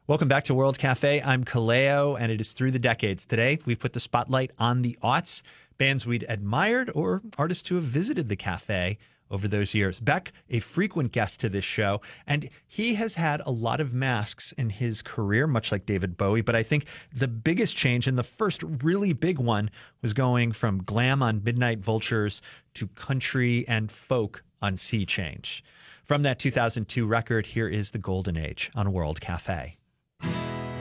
Welcome back to World Cafe. I'm Kaleo, and it is Through the Decades. Today, we've put the spotlight on the aughts, bands we'd admired or artists who have visited the cafe over those years. Beck, a frequent guest to this show, and he has had a lot of masks in his career, much like David Bowie, but I think the biggest change, and the first really big one, was going from glam on Midnight Vultures to country and folk on Sea Change. From that 2002 record, here is The Golden Age on World Cafe.